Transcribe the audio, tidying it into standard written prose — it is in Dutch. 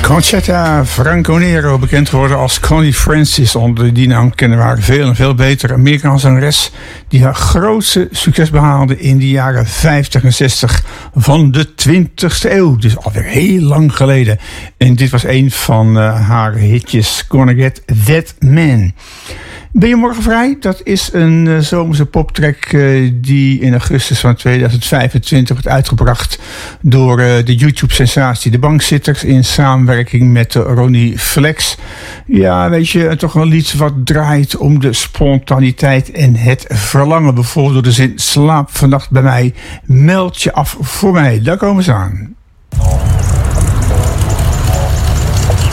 Conchetta Franco-Nero, bekend geworden als Connie Francis. Onder die naam kennen we haar veel en veel beter. Amerikaanse zangeres die haar grootste succes behaalde in de jaren 50 en 60 van de 20e eeuw. Dus alweer heel lang geleden. En dit was een van haar hitjes, Gonna Get That Man. Ben je morgen vrij? Dat is een zomerse poptrack die in augustus van 2025 wordt uitgebracht door de YouTube-sensatie De Bankzitters in samenwerking met Ronnie Flex. Ja, weet je, toch een lied wat draait om de spontaniteit en het verlangen. Bijvoorbeeld door de zin slaap vannacht bij mij, meld je af voor mij. Daar komen ze aan.